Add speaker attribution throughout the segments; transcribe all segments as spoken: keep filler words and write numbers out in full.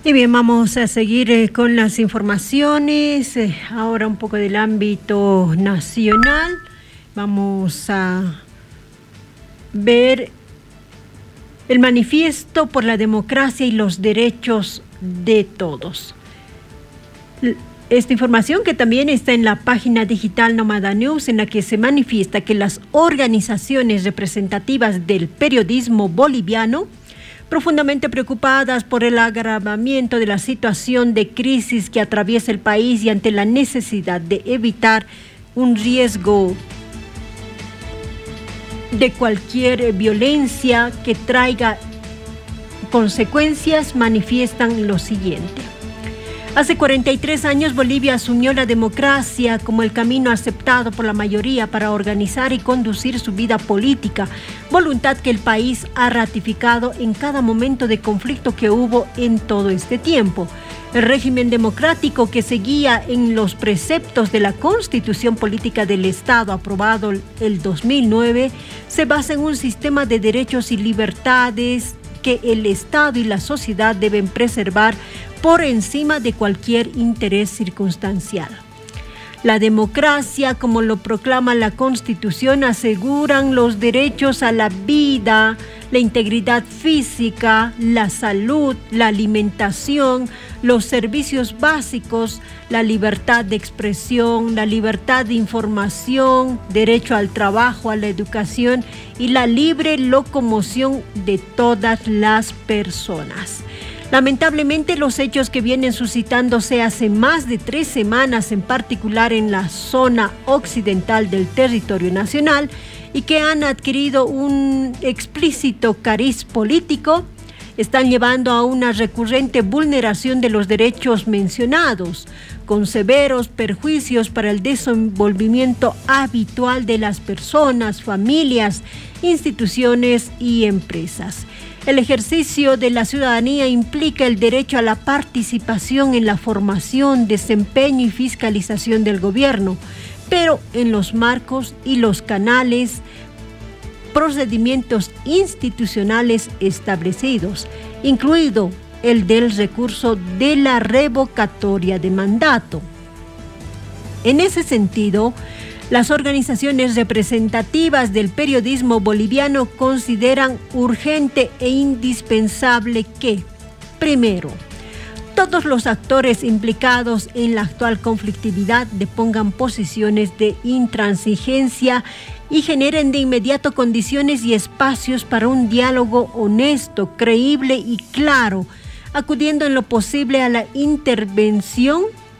Speaker 1: Y bien, vamos a seguir eh, con las informaciones, eh, ahora un poco del ámbito nacional. Vamos a ver el manifiesto por la democracia y los derechos de todos. Esta información que también está en la página digital Nómada News, en la que se manifiesta que las organizaciones representativas del periodismo boliviano, profundamente preocupadas por el agravamiento de la situación de crisis que atraviesa el país y ante la necesidad de evitar un riesgo de cualquier violencia que traiga consecuencias, manifiestan lo siguiente. Hace cuarenta y tres años Bolivia asumió la democracia como el camino aceptado por la mayoría para organizar y conducir su vida política, voluntad que el país ha ratificado en cada momento de conflicto que hubo en todo este tiempo. El régimen democrático, que seguía en los preceptos de la Constitución Política del Estado aprobado el dos mil nueve, se basa en un sistema de derechos y libertades que el Estado y la sociedad deben preservar por encima de cualquier interés circunstancial. La democracia, como lo proclama la Constitución, aseguran los derechos a la vida, la integridad física, la salud, la alimentación, los servicios básicos, la libertad de expresión, la libertad de información, derecho al trabajo, a la educación y la libre locomoción de todas las personas. Lamentablemente, los hechos que vienen suscitándose hace más de tres semanas, en particular en la zona occidental del territorio nacional, y que han adquirido un explícito cariz político, están llevando a una recurrente vulneración de los derechos mencionados, con severos perjuicios para el desenvolvimiento habitual de las personas, familias, instituciones y empresas. El ejercicio de la ciudadanía implica el derecho a la participación en la formación, desempeño y fiscalización del gobierno, pero en los marcos y los canales, procedimientos institucionales establecidos, incluido el del recurso de la revocatoria de mandato. En ese sentido, las organizaciones representativas del periodismo boliviano consideran urgente e indispensable que, primero, todos los actores implicados en la actual conflictividad depongan posiciones de intransigencia y generen de inmediato condiciones y espacios para un diálogo honesto, creíble y claro, acudiendo en lo posible a la intervención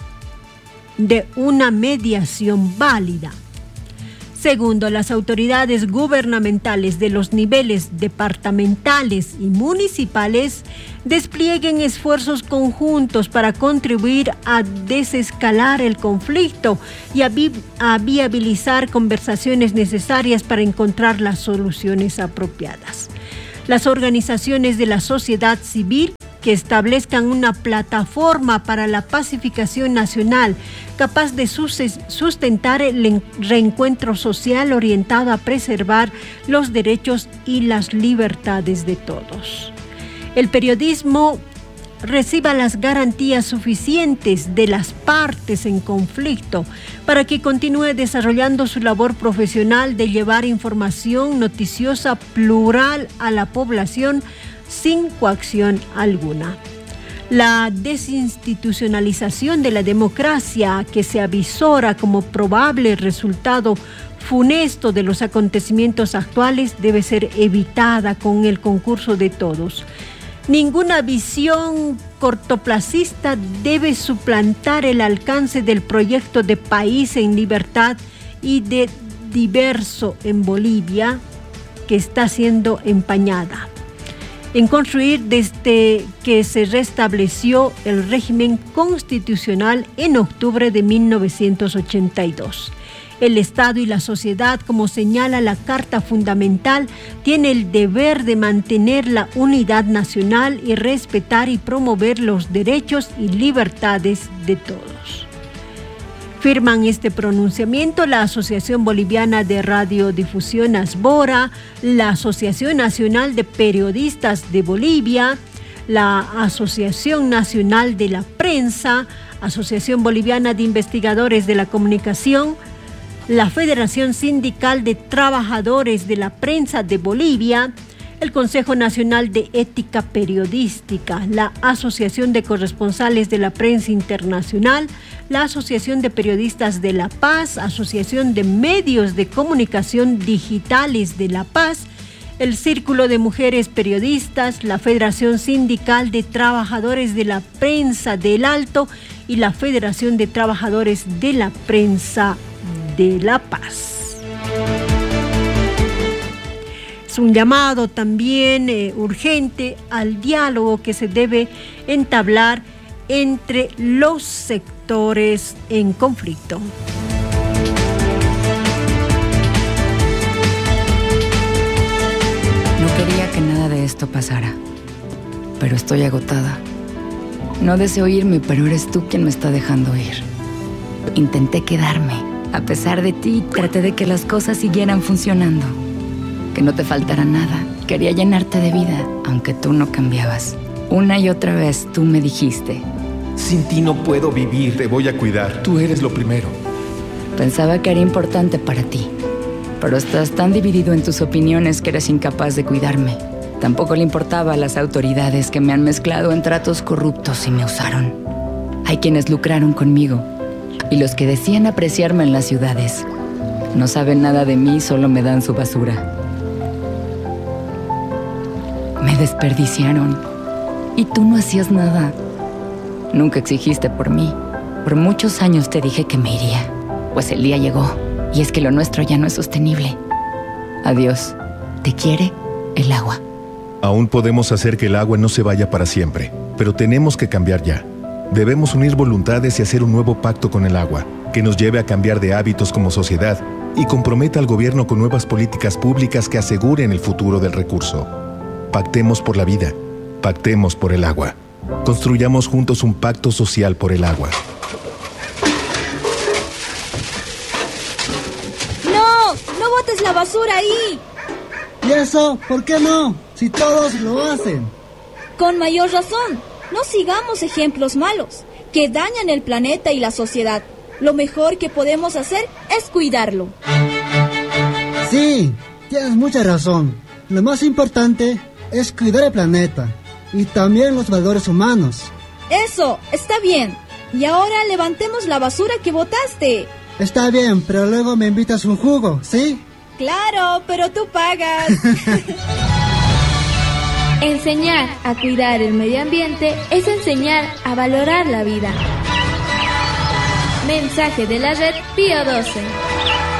Speaker 1: de una mediación válida. Segundo, las autoridades gubernamentales de los niveles departamentales y municipales desplieguen esfuerzos conjuntos para contribuir a desescalar el conflicto y a, vi- a viabilizar conversaciones necesarias para encontrar las soluciones apropiadas. Las organizaciones de la sociedad civil que establezcan una plataforma para la pacificación nacional capaz de sustentar el reencuentro social orientado a preservar los derechos y las libertades de todos. El periodismo reciba las garantías suficientes de las partes en conflicto para que continúe desarrollando su labor profesional de llevar información noticiosa plural a la población sin coacción alguna. La desinstitucionalización de la democracia, que se avisora como probable resultado funesto de los acontecimientos actuales, debe ser evitada con el concurso de todos. Ninguna visión cortoplacista debe suplantar el alcance del proyecto de país en libertad y de diverso en Bolivia, que está siendo empañada en construir desde que se restableció el régimen constitucional en octubre de mil novecientos ochenta y dos. El Estado y la sociedad, como señala la Carta Fundamental, tiene el deber de mantener la unidad nacional y respetar y promover los derechos y libertades de todos. Firman este pronunciamiento la Asociación Boliviana de Radiodifusión ASBORA, la Asociación Nacional de Periodistas de Bolivia, la Asociación Nacional de la Prensa, Asociación Boliviana de Investigadores de la Comunicación, la Federación Sindical de Trabajadores de la Prensa de Bolivia, el Consejo Nacional de Ética Periodística, la Asociación de Corresponsales de la Prensa Internacional, la Asociación de Periodistas de La Paz, Asociación de Medios de Comunicación Digitales de La Paz, el Círculo de Mujeres Periodistas, la Federación Sindical de Trabajadores de la Prensa del Alto y la Federación de Trabajadores de la Prensa de La Paz. Es un llamado también eh, urgente al diálogo que se debe entablar entre los sectores en conflicto.
Speaker 2: No quería que nada de esto pasara, pero estoy agotada. No deseo irme, pero eres tú quien me está dejando ir. Intenté quedarme, a pesar de ti, traté de que las cosas siguieran funcionando. Que no te faltara nada. Quería llenarte de vida, aunque tú no cambiabas. Una y otra vez tú me dijiste:
Speaker 3: sin ti no puedo vivir, te voy a cuidar. Tú eres lo primero.
Speaker 2: Pensaba que era importante para ti, pero estás tan dividido en tus opiniones que eres incapaz de cuidarme. Tampoco le importaba a las autoridades que me han mezclado en tratos corruptos y me usaron. Hay quienes lucraron conmigo, y los que decían apreciarme en las ciudades no saben nada de mí, solo me dan su basura. Me desperdiciaron y tú no hacías nada. Nunca exigiste por mí. Por muchos años te dije que me iría, pues el día llegó y es que lo nuestro ya no es sostenible. Adiós. Te quiere el agua.
Speaker 4: Aún podemos hacer que el agua no se vaya para siempre, pero tenemos que cambiar ya. Debemos unir voluntades y hacer un nuevo pacto con el agua, que nos lleve a cambiar de hábitos como sociedad y comprometa al gobierno con nuevas políticas públicas que aseguren el futuro del recurso. Pactemos por la vida, pactemos por el agua. Construyamos juntos un pacto social por el agua.
Speaker 5: ¡No! ¡No botes la basura ahí!
Speaker 6: ¿Y eso? ¿Por qué no? Si todos lo hacen.
Speaker 5: Con mayor razón. No sigamos ejemplos malos que dañan el planeta y la sociedad. Lo mejor que podemos hacer es cuidarlo.
Speaker 6: Sí, tienes mucha razón. Lo más importante es cuidar el planeta y también los valores humanos.
Speaker 5: Eso, está bien. Y ahora levantemos la basura que botaste.
Speaker 6: Está bien, pero luego me invitas un jugo, ¿sí?
Speaker 5: Claro, pero tú pagas.
Speaker 7: Enseñar a cuidar el medio ambiente es enseñar a valorar la vida. Mensaje de la red Pío doce.